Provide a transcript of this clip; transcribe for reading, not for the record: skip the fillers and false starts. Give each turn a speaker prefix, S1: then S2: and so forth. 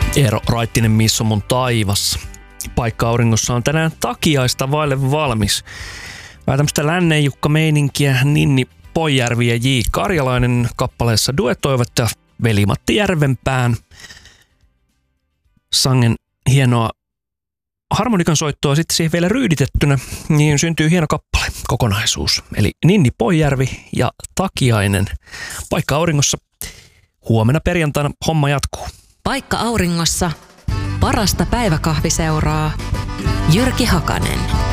S1: Eero Raittinen, missä on mun taivas. Paikka auringossa on tänään takiaista vaille valmis. Vähän tämmöistä lännen Jukka-meininkiä. Ninni Poijärvi ja J. Karjalainen kappaleessa duetoivat ja Veli-Matti Järvenpään sangen hienoa harmonikan soittoa sitten siihen vielä ryyditettynä, niin syntyy hieno kappale, kokonaisuus. Eli Ninni Poijärvi ja Takiainen. Paikka auringossa. Huomenna perjantaina homma jatkuu.
S2: Paikka auringossa. Parasta päiväkahviseuraa. Jyrki Hakanen.